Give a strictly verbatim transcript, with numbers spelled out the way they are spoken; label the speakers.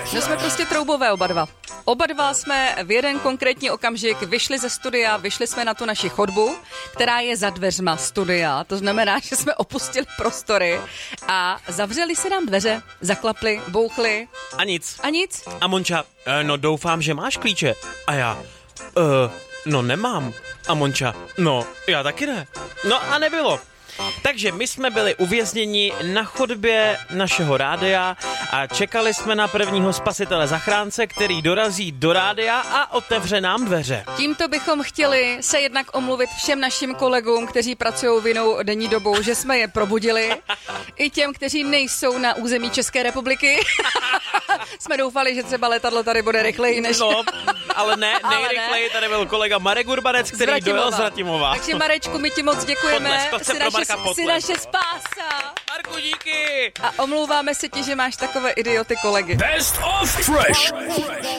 Speaker 1: No jsme prostě troubové oba dva. Oba dva jsme v jeden konkrétní okamžik vyšli ze studia, vyšli jsme na tu naši chodbu, která je za dveřma studia. To znamená, že jsme opustili prostory a zavřeli se nám dveře, zaklapli, bouchli.
Speaker 2: A nic.
Speaker 1: A nic.
Speaker 2: A Monča, eh, no doufám, že máš klíče. A já, eh, no nemám. A Monča, no já taky ne. No a nebylo. Takže my jsme byli uvězněni na chodbě našeho rádia a čekali jsme na prvního spasitele zachránce, který dorazí do rádia a otevře nám dveře.
Speaker 1: Tímto bychom chtěli se jednak omluvit všem našim kolegům, kteří pracují v jinou denní dobou, že jsme je probudili. I těm, kteří nejsou na území České republiky. Jsme doufali, že třeba letadlo tady bude rychleji než...
Speaker 2: No, ale ne, nejrychleji tady byl kolega Marek Urbanec, který dojel z Ratimova.
Speaker 1: Takže Marečku, my ti moc děkujeme.
Speaker 2: Jsi naše,
Speaker 1: jsi naše spása.
Speaker 2: Marku, díky.
Speaker 1: A omlouváme se ti, že máš takové idioty kolegy.
Speaker 3: Best of Fresh.